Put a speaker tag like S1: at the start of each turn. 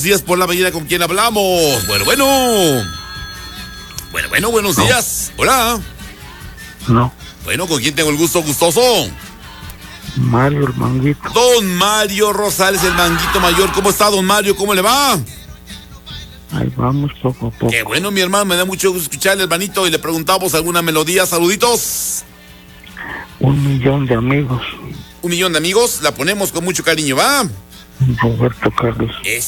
S1: Días por la mañana, ¿con quién hablamos? Buenos días. Hola.
S2: No.
S1: Bueno, ¿con quién tengo el gusto gustoso?
S2: Mario, el Manguito.
S1: Don Mario Rosales, el Manguito Mayor. ¿Cómo está, don Mario? ¿Cómo le va?
S2: Ahí vamos poco a poco.
S1: Qué bueno, mi hermano, me da mucho gusto escucharle, hermanito, y le preguntamos alguna melodía. Saluditos.
S2: 1,000,000 de amigos.
S1: 1,000,000 de amigos, la ponemos con mucho cariño, ¿va?
S2: Roberto Carlos.
S1: Eso.